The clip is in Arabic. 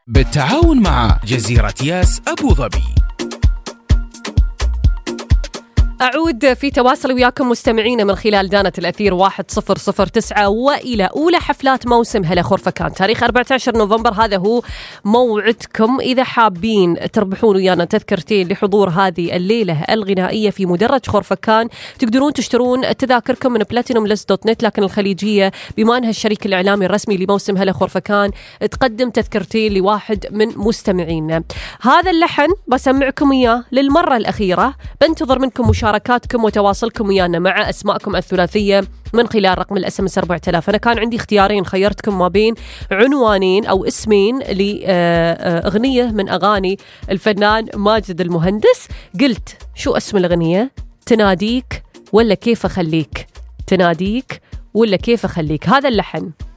بالتعاون مع جزيرة ياس أبو ظبي. أعود في تواصل وياكم مستمعين من خلال دانة الأثير 1009 وإلى أولى حفلات موسم هلا خرفكان تاريخ 14 نوفمبر. هذا هو موعدكم إذا حابين تربحون ويانا تذكرتين لحضور هذه الليلة الغنائية في مدرج خرفكان. تقدرون تشترون تذاكركم من platinumlist.net، لكن الخليجية بما أنها الشريك الإعلامي الرسمي لموسم هلا خرفكان تقدم تذكرتين لواحد من مستمعينا. هذا اللحن بسمعكم إياه للمرة الأخيرة، بنتظر منكم مشاركاتكم وتواصلكم ويانا مع أسماءكم الثلاثية من خلال رقم الSMS 4000. أنا كان عندي اختيارين، خيرتكم ما بين عنوانين أو اسمين لأغنية من أغاني الفنان ماجد المهندس. قلت شو اسم الأغنية؟ تناديك ولا كيف أخليك؟ تناديك ولا كيف أخليك؟ هذا اللحن.